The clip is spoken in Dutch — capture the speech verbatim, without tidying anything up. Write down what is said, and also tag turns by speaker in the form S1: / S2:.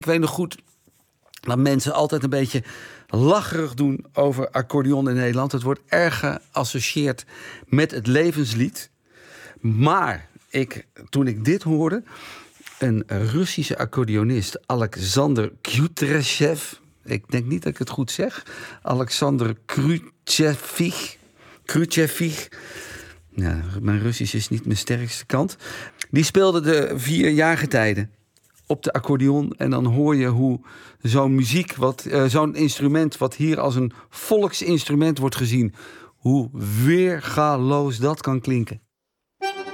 S1: Ik weet nog goed dat mensen altijd een beetje lacherig doen over accordeon in Nederland. Het wordt erg geassocieerd met het levenslied. Maar ik, toen ik dit hoorde, een Russische accordeonist, Alexander Kutreshev. Ik denk niet dat ik het goed zeg. Alexander Krutchevich. Krutchevich. Ja, mijn Russisch is niet mijn sterkste kant. Die speelde de vier jaargetijden op de accordeon. En dan hoor je hoe zo'n muziek, wat, uh, zo'n instrument, wat hier als een volksinstrument wordt gezien, hoe weergaloos dat kan klinken.